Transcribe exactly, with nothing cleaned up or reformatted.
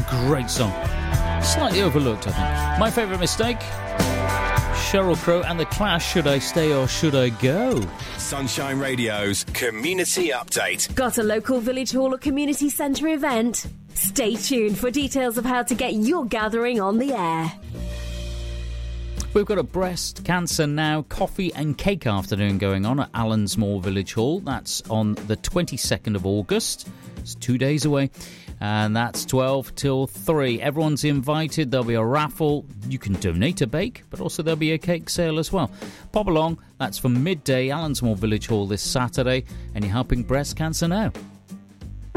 great song. Slightly overlooked, I think. My favourite mistake, Sheryl Crow and The Clash, Should I Stay or Should I Go? Sunshine Radio's Community Update. Got a local village hall or community centre event? Stay tuned for details of how to get your gathering on the air. We've got a Breast Cancer Now coffee and cake afternoon going on at Allensmore Village Hall. That's on the twenty-second of August. It's two days away. And that's twelve till three. Everyone's invited. There'll be a raffle. You can donate a bake, but also there'll be a cake sale as well. Pop along. That's from midday, Allensmore Village Hall this Saturday. And you're helping Breast Cancer Now.